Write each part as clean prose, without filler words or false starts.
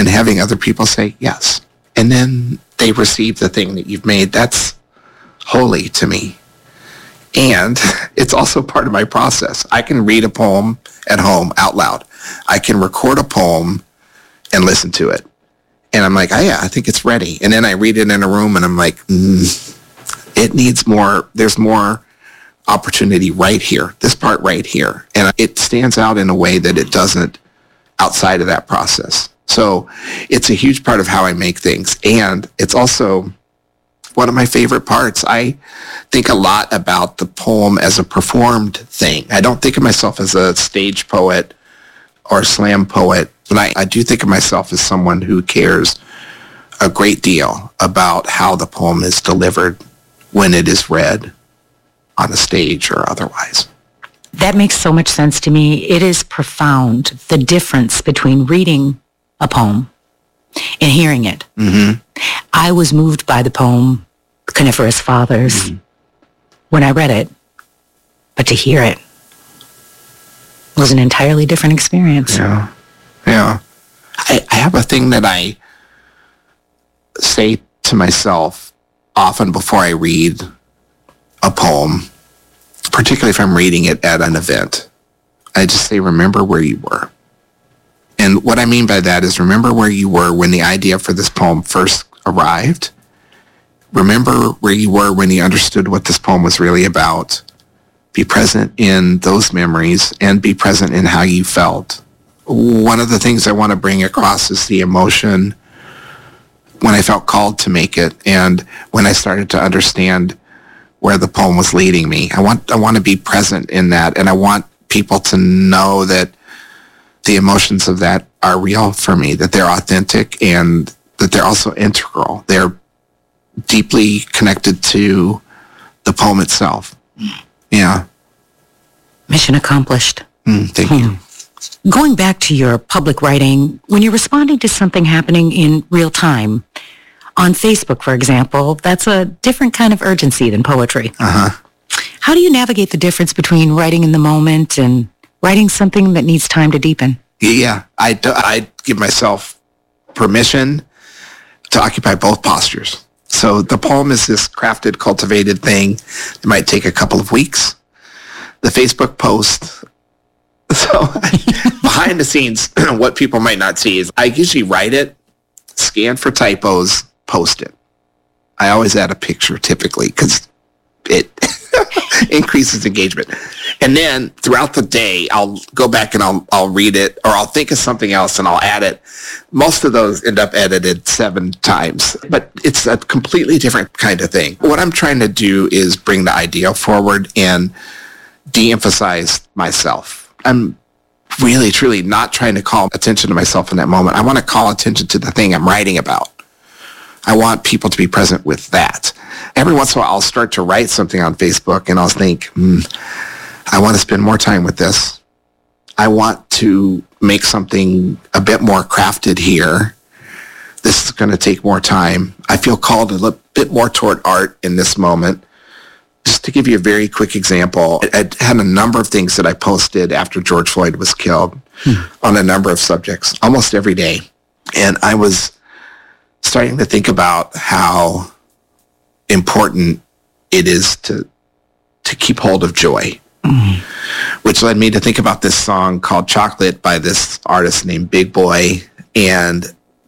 and having other people say yes. And then they receive the thing that you've made. That's holy to me. And it's also part of my process. I can read a poem at home out loud. I can record a poem and listen to it. And I'm like, oh yeah, I think it's ready. And then I read it in a room and I'm like, it needs more. There's more opportunity right here, this part right here. And it stands out in a way that it doesn't outside of that process. So it's a huge part of how I make things. And it's also one of my favorite parts. I think a lot about the poem as a performed thing. I don't think of myself as a stage poet or slam poet, but I do think of myself as someone who cares a great deal about how the poem is delivered when it is read on a stage or otherwise. That makes so much sense to me. It is profound, the difference between reading a poem and hearing it. Mm-hmm. I was moved by the poem Coniferous Fathers when I read it, but to hear it was an entirely different experience. Yeah. I have a thing that I say to myself often before I read a poem, particularly if I'm reading it at an event. I just say, remember where you were. And what I mean by that is remember where you were when the idea for this poem first arrived. Remember where you were when you understood what this poem was really about. Be present in those memories and be present in how you felt. One of the things I want to bring across is the emotion when I felt called to make it and when I started to understand where the poem was leading me. I want to be present in that, and I want people to know that the emotions of that are real for me, that they're authentic and that they're also integral. They're deeply connected to the poem itself. Yeah. Mission accomplished. Thank you. Going back to your public writing, when you're responding to something happening in real time, on Facebook, for example, that's a different kind of urgency than poetry. Uh-huh. How do you navigate the difference between writing in the moment and writing something that needs time to deepen? Yeah, I give myself permission to occupy both postures. So the poem is this crafted, cultivated thing. It might take a couple of weeks. The Facebook post, so behind the scenes, what people might not see is I usually write it, scan for typos, post it. I always add a picture typically because it increases engagement. And then throughout the day, I'll go back and I'll read it, or I'll think of something else and I'll add it. Most of those end up edited 7 times, but it's a completely different kind of thing. What I'm trying to do is bring the idea forward and de-emphasize myself. I'm really, truly not trying to call attention to myself in that moment. I want to call attention to the thing I'm writing about. I want people to be present with that. Every once in a while, I'll start to write something on Facebook and I'll think, I want to spend more time with this. I want to make something a bit more crafted here. This is going to take more time. I feel called a little bit more toward art in this moment. Just to give you a very quick example, I had a number of things that I posted after George Floyd was killed on a number of subjects, almost every day. And I was starting to think about how important it is to keep hold of joy, which led me to think about this song called Chocolate by this artist named Big Boy. And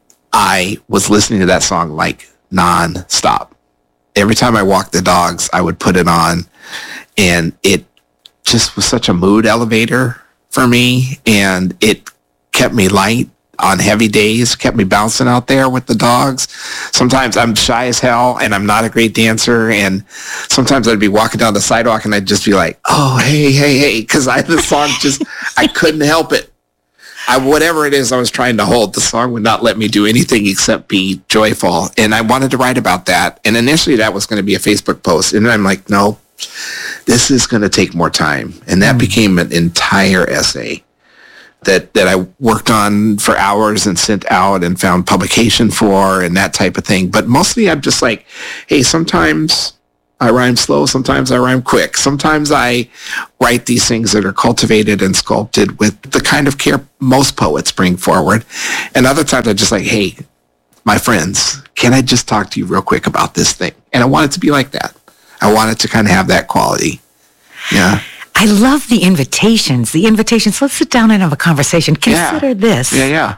I was listening to that song like non-stop. Every time I walked the dogs, I would put it on, and it just was such a mood elevator for me, and it kept me light on heavy days, kept me bouncing out there with the dogs. Sometimes I'm shy as hell, and I'm not a great dancer, and sometimes I'd be walking down the sidewalk, and I'd just be like, oh, hey, because the song just, I couldn't help it. Whatever it is I was trying to hold, the song would not let me do anything except be joyful. And I wanted to write about that. And initially that was going to be a Facebook post. And I'm like, no, this is going to take more time. And that became an entire essay that I worked on for hours and sent out and found publication for and that type of thing. But mostly I'm just like, hey, sometimes I rhyme slow. Sometimes I rhyme quick. Sometimes I write these things that are cultivated and sculpted with the kind of care most poets bring forward. And other times I just like, hey, my friends, can I just talk to you real quick about this thing? And I want it to be like that. I want it to kind of have that quality. Yeah. I love the invitations. Let's sit down and have a conversation. Consider this. Yeah.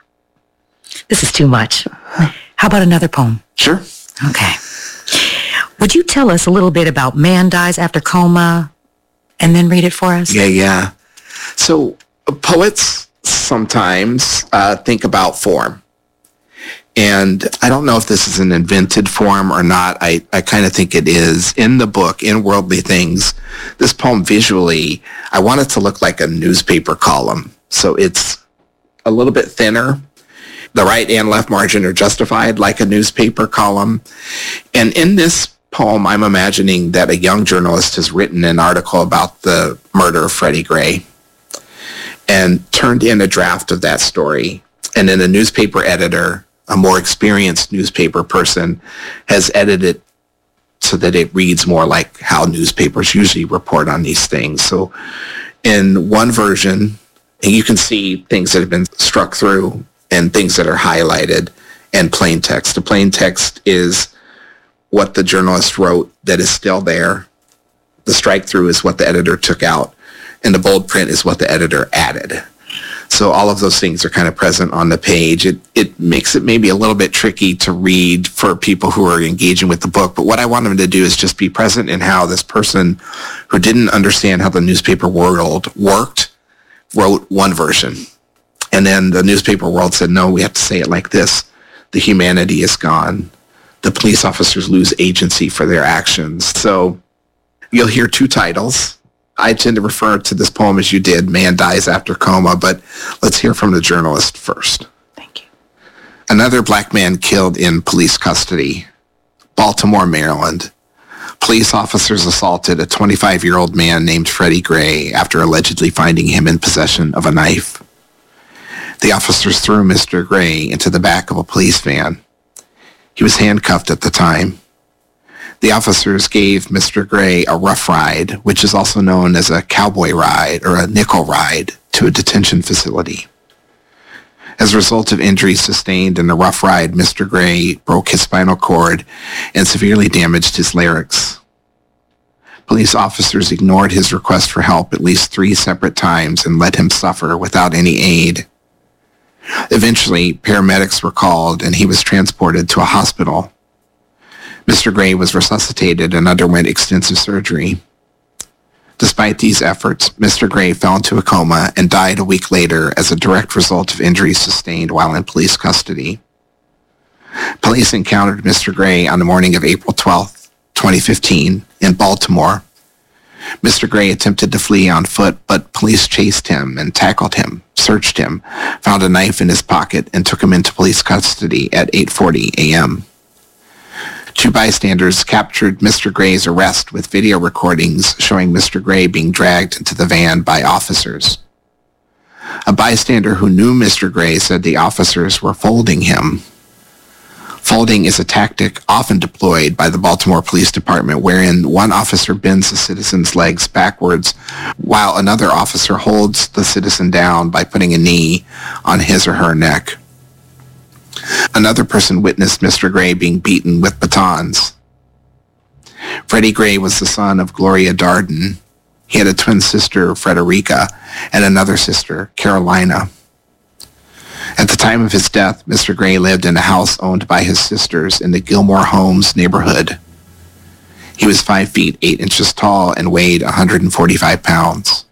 This is too much. How about another poem? Sure. Okay. Would you tell us a little bit about Man Dies After Coma and then read it for us? Yeah. So poets sometimes think about form. And I don't know if this is an invented form or not. I kind of think it is. In the book, In Worldly Things, this poem visually, I want it to look like a newspaper column. So it's a little bit thinner. The right and left margin are justified like a newspaper column. And in this poem, I'm imagining that a young journalist has written an article about the murder of Freddie Gray and turned in a draft of that story. And then a newspaper editor, a more experienced newspaper person, has edited it so that it reads more like how newspapers usually report on these things. So in one version, you can see things that have been struck through and things that are highlighted and plain text. The plain text is what the journalist wrote that is still there. The strike through is what the editor took out. And the bold print is what the editor added. So all of those things are kind of present on the page. It makes it maybe a little bit tricky to read for people who are engaging with the book. But what I want them to do is just be present in how this person who didn't understand how the newspaper world worked wrote one version. And then the newspaper world said, no, we have to say it like this. The humanity is gone. The police officers lose agency for their actions. So you'll hear two titles. I tend to refer to this poem as you did, Man Dies After Coma, but let's hear from the journalist first. Thank you. Another black man killed in police custody. Baltimore, Maryland. Police officers assaulted a 25-year-old man named Freddie Gray after allegedly finding him in possession of a knife. The officers threw Mr. Gray into the back of a police van. He was handcuffed at the time. The officers gave Mr. Gray a rough ride, which is also known as a cowboy ride or a nickel ride, to a detention facility. As a result of injuries sustained in the rough ride, Mr. Gray broke his spinal cord and severely damaged his larynx. Police officers ignored his request for help at least 3 separate times and let him suffer without any aid. Eventually, paramedics were called and he was transported to a hospital. Mr. Gray was resuscitated and underwent extensive surgery. Despite these efforts, Mr. Gray fell into a coma and died a week later as a direct result of injuries sustained while in police custody. Police encountered Mr. Gray on the morning of April 12, 2015, in Baltimore. Mr. Gray attempted to flee on foot, but police chased him and tackled him, searched him, found a knife in his pocket, and took him into police custody at 8:40 a.m. 2 bystanders captured Mr. Gray's arrest with video recordings showing Mr. Gray being dragged into the van by officers. A bystander who knew Mr. Gray said the officers were folding him. Folding is a tactic often deployed by the Baltimore Police Department wherein one officer bends a citizen's legs backwards while another officer holds the citizen down by putting a knee on his or her neck. Another person witnessed Mr. Gray being beaten with batons. Freddie Gray was the son of Gloria Darden. He had a twin sister, Frederica, and another sister, Carolina. At the time of his death, Mr. Gray lived in a house owned by his sisters in the Gilmore Homes neighborhood. He was 5 feet 8 inches tall and weighed 145 pounds.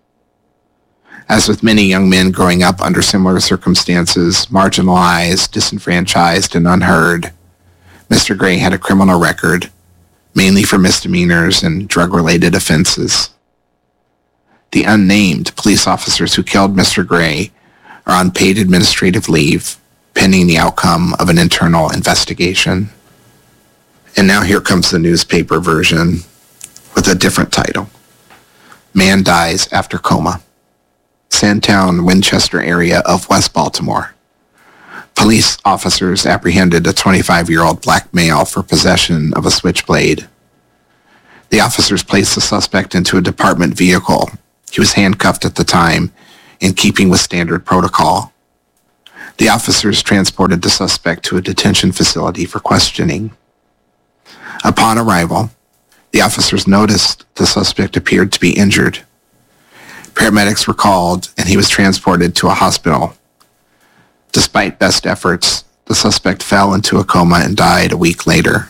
As with many young men growing up under similar circumstances, marginalized, disenfranchised, and unheard, Mr. Gray had a criminal record, mainly for misdemeanors and drug-related offenses. The unnamed police officers who killed Mr. Gray are on paid administrative leave, pending the outcome of an internal investigation. And now here comes the newspaper version with a different title. Man Dies After Coma. Sandtown, Winchester area of West Baltimore. Police officers apprehended a 25-year-old black male for possession of a switchblade. The officers placed the suspect into a department vehicle. He was handcuffed at the time, in keeping with standard protocol. The officers transported the suspect to a detention facility for questioning. Upon arrival, the officers noticed the suspect appeared to be injured. Paramedics were called, and he was transported to a hospital. Despite best efforts, the suspect fell into a coma and died a week later.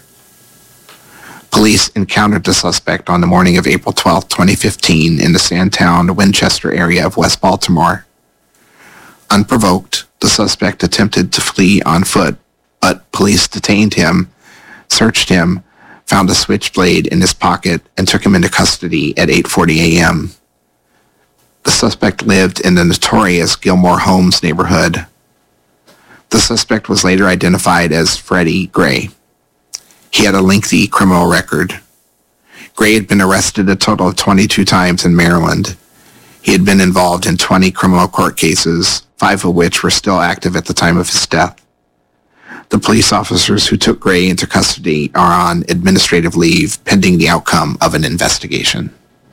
Police encountered the suspect on the morning of April 12, 2015, in the Sandtown, Winchester area of West Baltimore. Unprovoked, the suspect attempted to flee on foot, but police detained him, searched him, found a switchblade in his pocket, and took him into custody at 8:40 a.m. The suspect lived in the notorious Gilmore Homes neighborhood. The suspect was later identified as Freddie Gray. He had a lengthy criminal record. Gray had been arrested a total of 22 times in Maryland. He had been involved in 20 criminal court cases, 5 of which were still active at the time of his death. The police officers who took Gray into custody are on administrative leave pending the outcome of an investigation.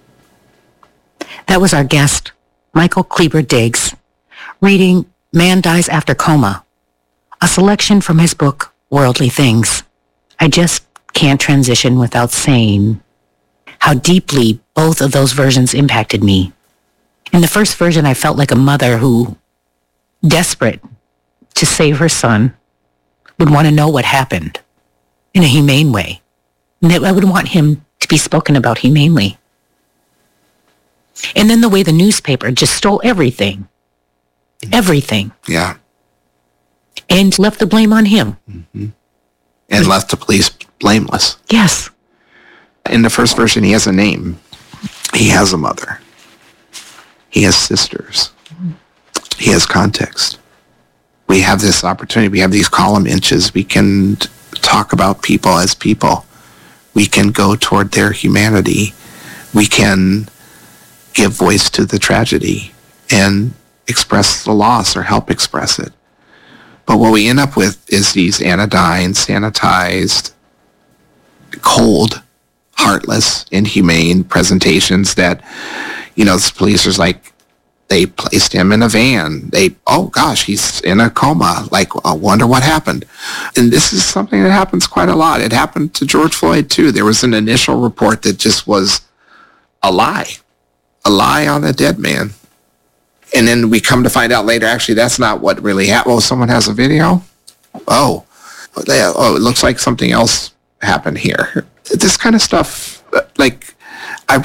That was our guest, Michael Kleber Diggs, reading Man Dies After Coma, a selection from his book, Worldly Things. I just can't transition without saying how deeply both of those versions impacted me. In the first version, I felt like a mother who, desperate to save her son, would want to know what happened in a humane way. And that I would want him to be spoken about humanely. And then the way the newspaper just stole everything. Everything. Yeah. And left the blame on him. Mm-hmm. And left the police blameless. Yes. In the first version, he has a name. He has a mother. He has sisters. He has context. We have this opportunity. We have these column inches. We can talk about people as people. We can go toward their humanity. We can give voice to the tragedy and express the loss or help express it. But what we end up with is these anodyne, sanitized, cold, heartless, inhumane presentations that, the police is like, they placed him in a van. Oh gosh, he's in a coma. Like, I wonder what happened. And this is something that happens quite a lot. It happened to George Floyd too. There was an initial report that just was a lie on a dead man. And then we come to find out later, actually, that's not what really happened. Oh, someone has a video? Oh, it looks like something else happened here. This kind of stuff, I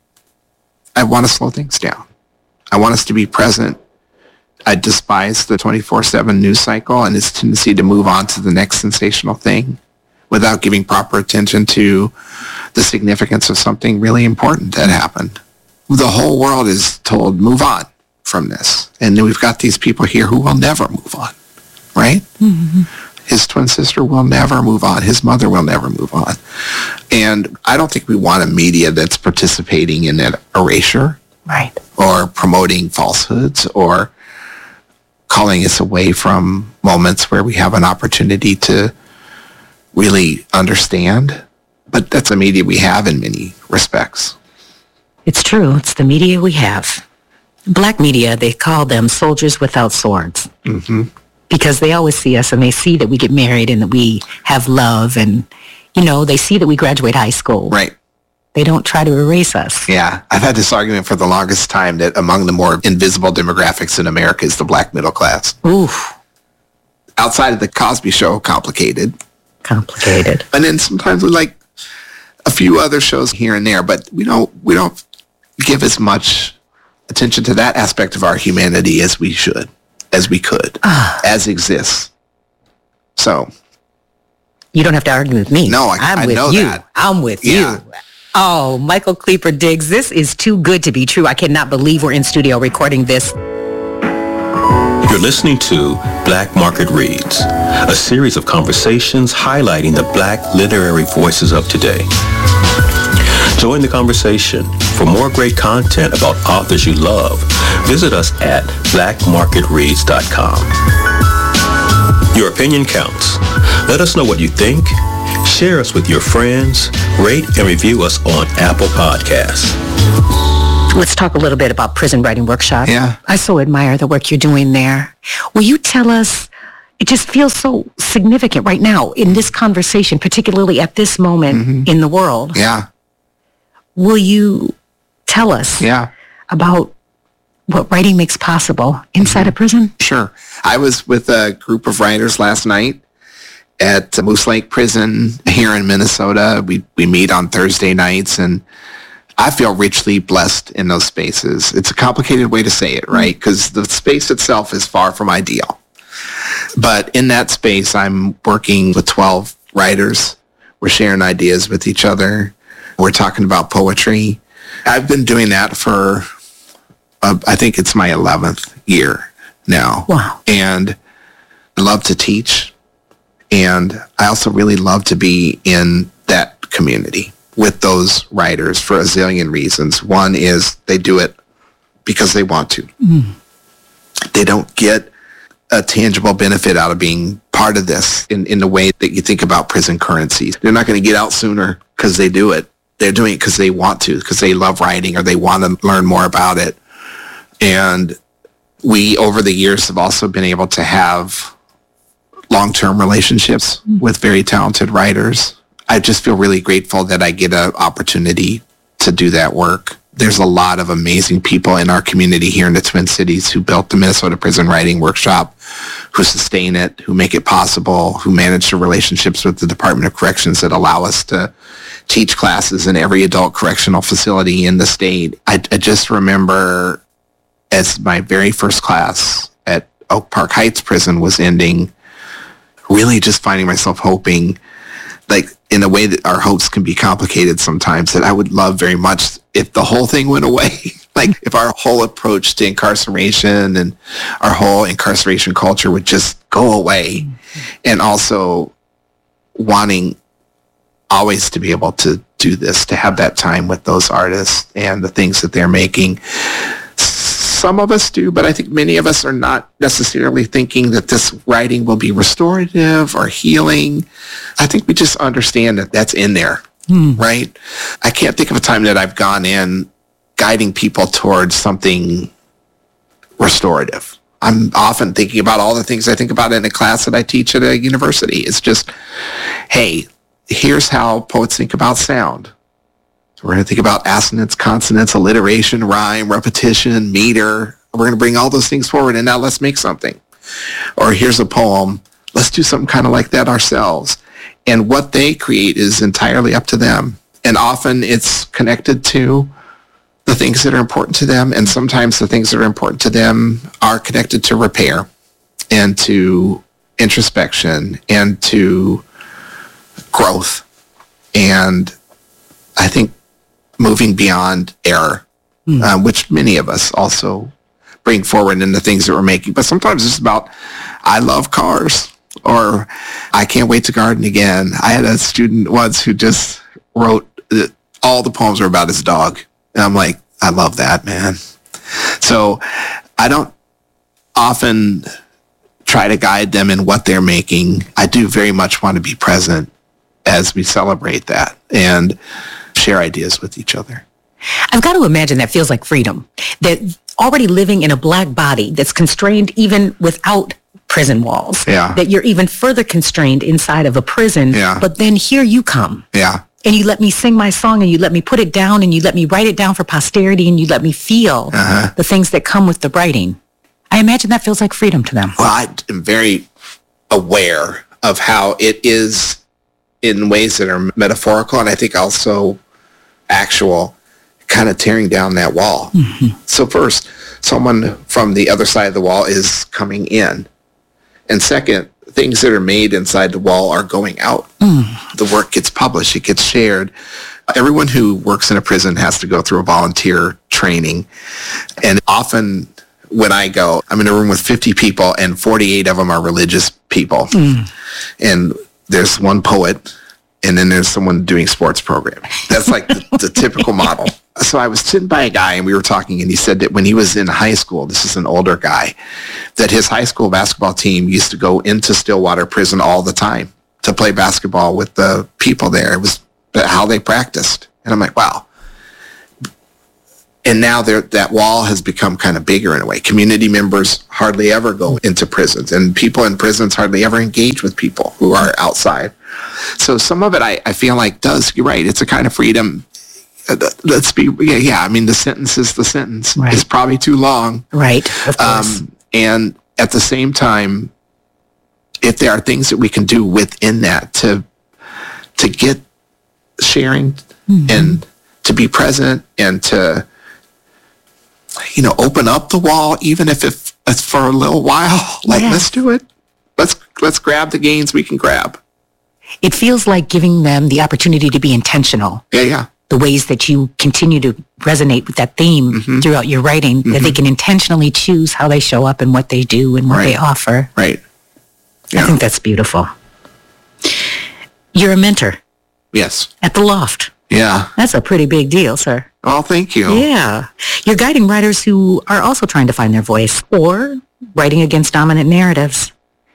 want to slow things down. I want us to be present. I despise the 24/7 news cycle and its tendency to move on to the next sensational thing without giving proper attention to the significance of something really important that happened. The whole world is told, move on from this. And then we've got these people here who will never move on, right? Mm-hmm. His twin sister will never move on. His mother will never move on. And I don't think we want a media that's participating in that erasure. Right. Or promoting falsehoods or calling us away from moments where we have an opportunity to really understand. But that's a media we have in many respects. It's true. It's the media we have. Black media, they call them soldiers without swords. Mm-hmm. Because they always see us and they see that we get married and that we have love and, they see that we graduate high school. Right. They don't try to erase us. Yeah. I've had this argument for the longest time that among the more invisible demographics in America is the black middle class. Oof. Outside of the Cosby Show, complicated. And then sometimes we like a few other shows here and there, but we don't give as much attention to that aspect of our humanity as we should, as we could, as exists. So. You don't have to argue with me. No, I know that. I'm with you. Oh, Michael Kleber Diggs, this is too good to be true. I cannot believe we're in studio recording this. You're listening to Black Market Reads, a series of conversations highlighting the Black literary voices of today. Join the conversation. For more great content about authors you love, visit us at blackmarketreads.com. Your opinion counts. Let us know what you think. Share us with your friends. Rate and review us on Apple Podcasts. Let's talk a little bit about Prison Writing Workshop. Yeah. I so admire the work you're doing there. Will you tell us, it just feels so significant right now in this conversation, particularly at this moment in the world. Yeah. Will you tell us about what writing makes possible inside a prison? Sure. I was with a group of writers last night at Moose Lake Prison here in Minnesota. We meet on Thursday nights, and I feel richly blessed in those spaces. It's a complicated way to say it, right? Because the space itself is far from ideal. But in that space, I'm working with 12 writers. We're sharing ideas with each other. We're talking about poetry. I've been doing that for, I think it's my 11th year now. Wow. And I love to teach. And I also really love to be in that community with those writers for a zillion reasons. One is they do it because they want to. They don't get a tangible benefit out of being part of this in the way that you think about prison currencies. They're not going to get out sooner because they do it. They're doing it because they want to, because they love writing or they want to learn more about it. And we, over the years, have also been able to have long-term relationships with very talented writers. I just feel really grateful that I get an opportunity to do that work. There's a lot of amazing people in our community here in the Twin Cities who built the Minnesota Prison Writing Workshop, who sustain it, who make it possible, who manage the relationships with the Department of Corrections that allow us to teach classes in every adult correctional facility in the state. I just remember as my very first class at Oak Park Heights Prison was ending, really just finding myself hoping, like in a way that our hopes can be complicated sometimes, that I would love very much if the whole thing went away. Like if our whole approach to incarceration and our whole incarceration culture would just go away. And also wanting always to be able to do this, to have that time with those artists and the things that they're making. Some of us do, but I think many of us are not necessarily thinking that this writing will be restorative or healing. I think we just understand that that's in there, right? I can't think of a time that I've gone in guiding people towards something restorative. I'm often thinking about all the things I think about in a class that I teach at a university. It's just, hey, here's how poets think about sound. So we're going to think about assonance, consonance, alliteration, rhyme, repetition, meter. We're going to bring all those things forward, and now let's make something. Or here's a poem. Let's do something kind of like that ourselves. And what they create is entirely up to them. And often it's connected to the things that are important to them. And sometimes the things that are important to them are connected to repair and to introspection and to growth. And I think moving beyond error, which many of us also bring forward in the things that we're making. But sometimes it's about, I love cars, or I can't wait to garden again. I had a student once who just wrote all the poems were about his dog. And I'm like, I love that, man. So I don't often try to guide them in what they're making. I do very much want to be present as we celebrate that and share ideas with each other. I've got to imagine that feels like freedom. That already living in a black body that's constrained even without prison walls. Yeah. That you're even further constrained inside of a prison. Yeah. But then here you come. Yeah. And you let me sing my song, and you let me put it down, and you let me write it down for posterity, and you let me feel the things that come with the writing. I imagine that feels like freedom to them. Well, I am very aware of how it is in ways that are metaphorical, and I think also actual, kind of tearing down that wall. So first, someone from the other side of the wall is coming in. And second, things that are made inside the wall are going out. The work gets published, it gets shared. Everyone who works in a prison has to go through a volunteer training. And often when I go, I'm in a room with 50 people and 48 of them are religious people. And there's one poet, and then there's someone doing sports programming. That's like the typical model. So I was sitting by a guy, and we were talking, and he said that when he was in high school, this is an older guy, that his high school basketball team used to go into Stillwater Prison all the time. to play basketball with the people there. It was how they practiced. And I'm like, wow. And now that wall has become kind of bigger in a way. Community members hardly ever go into prisons, and people in prisons hardly ever engage with people who are outside. So some of it I feel like you're right, it's a kind of freedom. I mean, the sentence is the sentence. Right. It's probably too long. Right, of course. And at the same time, if there are things that we can do within that to get sharing and to be present and to, open up the wall, even if it's for a little while, let's do it. Let's grab the gains we can grab. It feels like giving them the opportunity to be intentional. Yeah. The ways that you continue to resonate with that theme throughout your writing, that they can intentionally choose how they show up and what they do and what they offer. Right. Yeah. I think that's beautiful. You're a mentor. Yes. At the Loft. Yeah. That's a pretty big deal, sir. Oh, thank you. Yeah. You're guiding writers who are also trying to find their voice or writing against dominant narratives.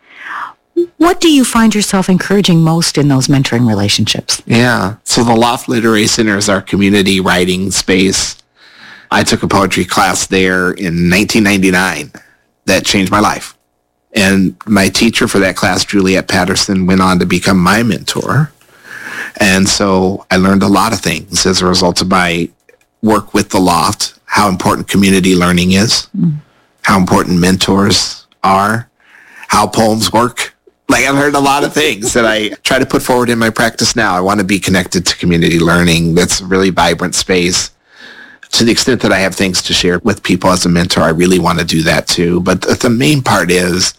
What do you find yourself encouraging most in those mentoring relationships? Yeah. So the Loft Literary Center is our community writing space. I took a poetry class there in 1999 that changed my life. And my teacher for that class, Juliet Patterson, went on to become my mentor. And so I learned a lot of things as a result of my work with the Loft, how important community learning is, how important mentors are, how poems work. I learned a lot of things that I try to put forward in my practice now. I want to be connected to community learning. That's a really vibrant space. To the extent that I have things to share with people as a mentor, I really want to do that too. But the main part is,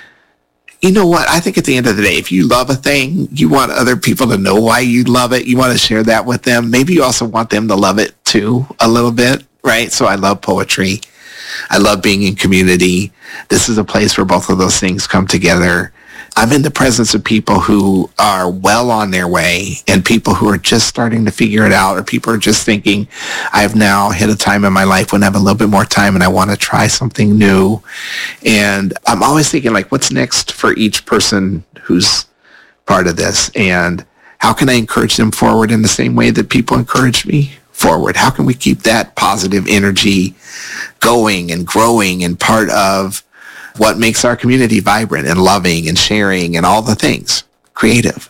you know what? I think at the end of the day, if you love a thing, you want other people to know why you love it. You want to share that with them. Maybe you also want them to love it too a little bit, right? So I love poetry. I love being in community. This is a place where both of those things come together. I'm in the presence of people who are well on their way and people who are just starting to figure it out, or people are just thinking, I've now hit a time in my life when I have a little bit more time and I want to try something new. And I'm always thinking, what's next for each person who's part of this? And how can I encourage them forward in the same way that people encourage me forward? How can we keep that positive energy going and growing and part of what makes our community vibrant and loving and sharing and all the things, creative?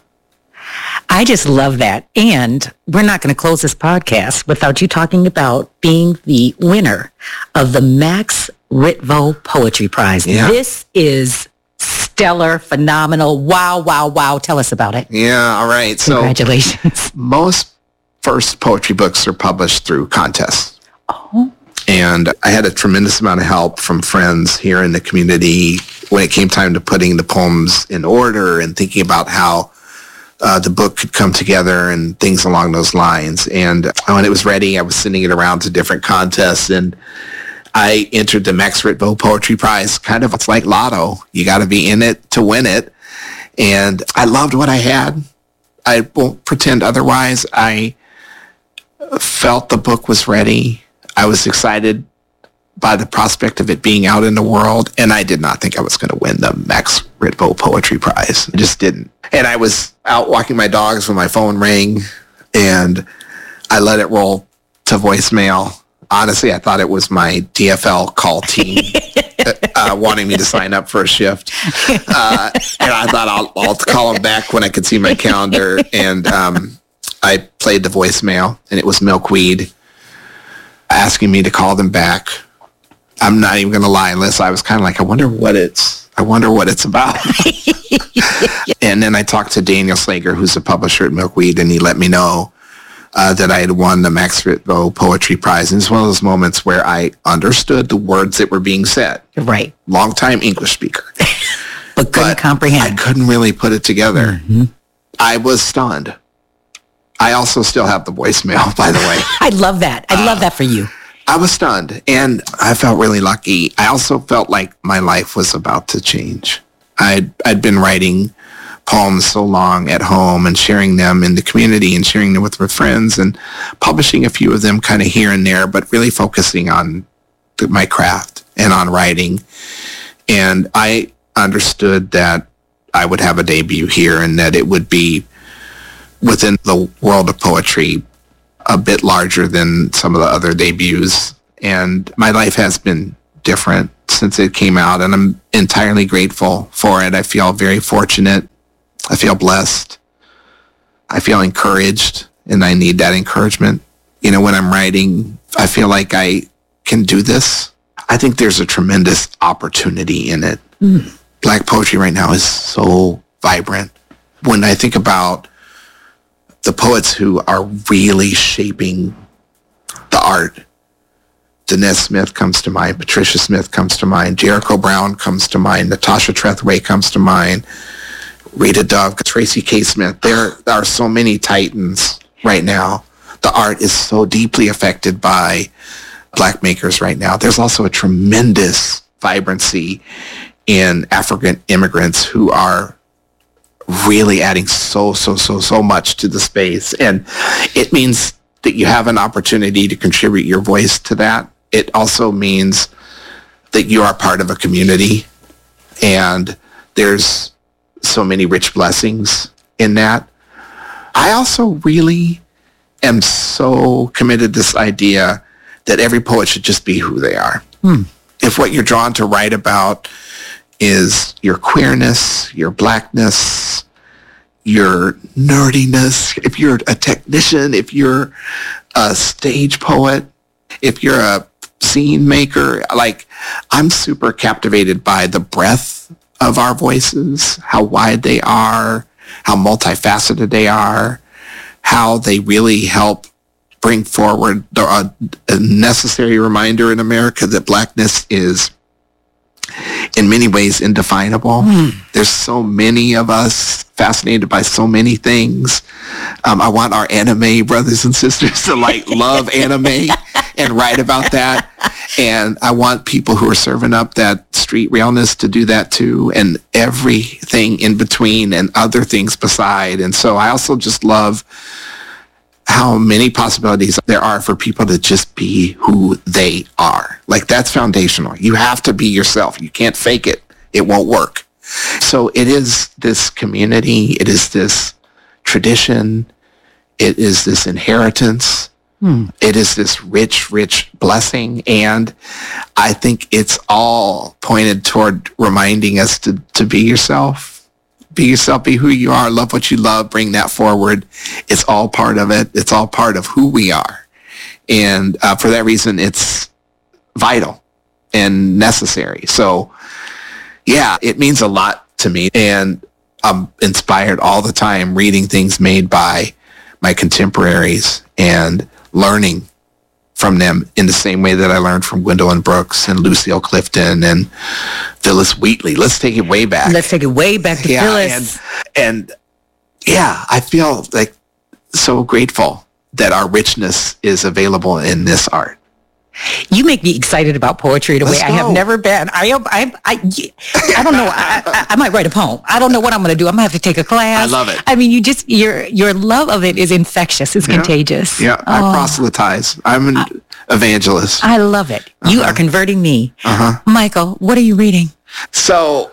I just love that. And we're not going to close this podcast without you talking about being the winner of the Max Ritvo Poetry Prize. Yeah. This is stellar, phenomenal. Wow, wow, wow. Tell us about it. Yeah, all right. Congratulations. So most first poetry books are published through contests. Oh. And I had a tremendous amount of help from friends here in the community when it came time to putting the poems in order and thinking about how the book could come together and things along those lines. And when it was ready, I was sending it around to different contests, and I entered the Max Ritvo Poetry Prize. It's like lotto. You got to be in it to win it. And I loved what I had. I won't pretend otherwise. I felt the book was ready. I was excited by the prospect of it being out in the world, and I did not think I was going to win the Max Ritvo Poetry Prize. I just didn't. And I was out walking my dogs when my phone rang, and I let it roll to voicemail. Honestly, I thought it was my DFL call team wanting me to sign up for a shift. And I thought I'll call them back when I could see my calendar. And I played the voicemail, and it was Milkweed asking me to call them back. I'm not even going to lie, Liz. I was kind of like, I wonder what it's about. And then I talked to Daniel Slager, who's a publisher at Milkweed, and he let me know that I had won the Max Ritvo Poetry Prize. And it's one of those moments where I understood the words that were being said. Right. Long-time English speaker. but couldn't comprehend. I couldn't really put it together. Mm-hmm. I was stunned. I also still have the voicemail, by the way. I love that. I love that for you. I was stunned, and I felt really lucky. I also felt like my life was about to change. I'd been writing poems so long at home and sharing them in the community and sharing them with my friends and publishing a few of them kind of here and there, but really focusing on my craft and on writing. And I understood that I would have a debut here and that it would be within the world of poetry a bit larger than some of the other debuts. And my life has been different since it came out, and I'm entirely grateful for it. I feel very fortunate. I feel blessed. I feel encouraged, and I need that encouragement. You know, when I'm writing, I feel like I can do this. I think there's a tremendous opportunity in it. Black poetry right now is so vibrant. When I think about the poets who are really shaping the art, Danez Smith comes to mind, Patricia Smith comes to mind, Jericho Brown comes to mind, Natasha Trethewey comes to mind, Rita Dove, Tracy K. Smith. There are so many titans right now. The art is so deeply affected by Black makers right now. There's also a tremendous vibrancy in African immigrants who are really adding so much to the space. And it means that you have an opportunity to contribute your voice to that. It also means that you are part of a community, and there's so many rich blessings in that. I also really am so committed to this idea that every poet should just be who they are. If what you're drawn to write about is your queerness, your Blackness, your nerdiness, if you're a technician, if you're a stage poet, if you're a scene maker, like, I'm super captivated by the breadth of our voices, how wide they are, how multifaceted they are, how they really help bring forward a necessary reminder in America that Blackness is in many ways indefinable. There's so many of us fascinated by so many things. I want our anime brothers and sisters to love anime and write about that. And I want people who are serving up that street realness to do that too, and everything in between and other things beside. And so I also just love how many possibilities there are for people to just be who they are. Like, that's foundational. You have to be yourself. You can't fake it. It won't work. So it is this community. It is this tradition. It is this inheritance. It is this rich, rich blessing. And I think it's all pointed toward reminding us to be yourself. Be yourself, be who you are, love what you love, bring that forward. It's all part of it. It's all part of who we are. And for that reason, it's vital and necessary. So, yeah, it means a lot to me. And I'm inspired all the time reading things made by my contemporaries and learning from them in the same way that I learned from Gwendolyn Brooks and Lucille Clifton and Phyllis Wheatley. Let's take it way back. Let's take it way back to Phyllis. And yeah, I feel like so grateful that our richness is available in this art. You make me excited about poetry the way I have never been. I don't know. I might write a poem. I don't know what I'm going to do. I'm going to have to take a class. I love it. I mean, your love of it is infectious. It's contagious. Yeah, I proselytize. I'm an evangelist. I love it. You are converting me. Michael, what are you reading? So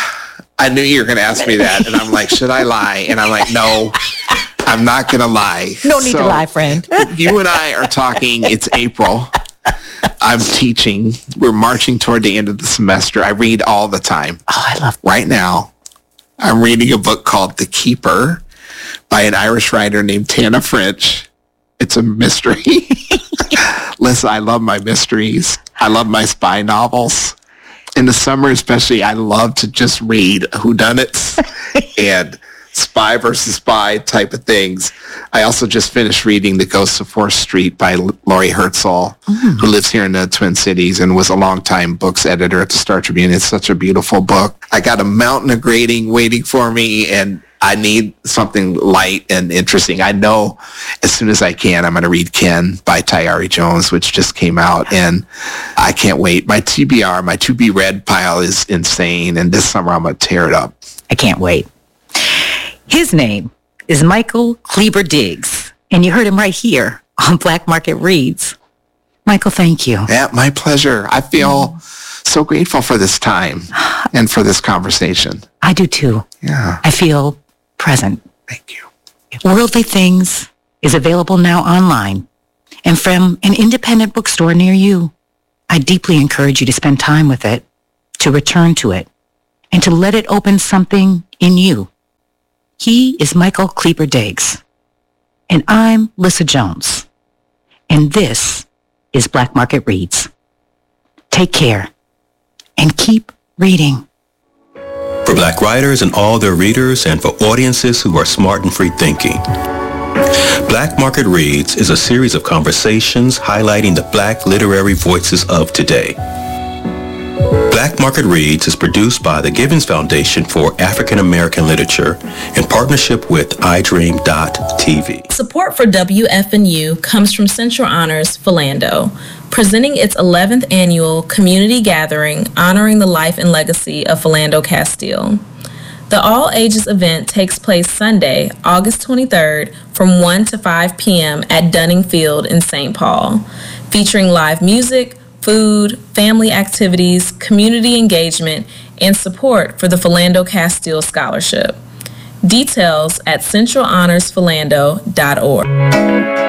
I knew you were going to ask me that, and I'm like, should I lie? And I'm like, no. I'm not going to lie. No need to lie, friend. You and I are talking. It's April. I'm teaching. We're marching toward the end of the semester. I read all the time. Oh, I love that. Right now, I'm reading a book called The Keeper by an Irish writer named Tana French. It's a mystery. Listen, I love my mysteries. I love my spy novels. In the summer especially, I love to just read whodunits and spy versus spy type of things. I also just finished reading The Ghosts of 4th Street by Laurie Herzl, who lives here in the Twin Cities and was a longtime books editor at the Star Tribune. It's such a beautiful book. I got a mountain of grading waiting for me, and I need something light and interesting. I know as soon as I can, I'm going to read Ken by Tayari Jones, which just came out, and I can't wait. My TBR, my to be read pile is insane, and this summer I'm going to tear it up. I can't wait. His name is Michael Kleber Diggs, and you heard him right here on Black Market Reads. Michael, thank you. Yeah, my pleasure. I feel so grateful for this time and for this conversation. I do too. Yeah. I feel present. Thank you. Worldly Things is available now online and from an independent bookstore near you. I deeply encourage you to spend time with it, to return to it, and to let it open something in you. He is Michael Kleber Diggs, and I'm Lissa Jones, and this is Black Market Reads. Take care and keep reading. For Black writers and all their readers, and for audiences who are smart and free-thinking, Black Market Reads is a series of conversations highlighting the Black literary voices of today. Black Market Reads is produced by the Givens Foundation for African American Literature in partnership with iDream.tv. Support for WFNU comes from Central Honors Philando, presenting its 11th annual community gathering honoring the life and legacy of Philando Castile. The all-ages event takes place Sunday, August 23rd from 1 to 5 p.m. at Dunning Field in St. Paul, featuring live music, food, family activities, community engagement, and support for the Philando Castile Scholarship. Details at centralhonorsphilando.org.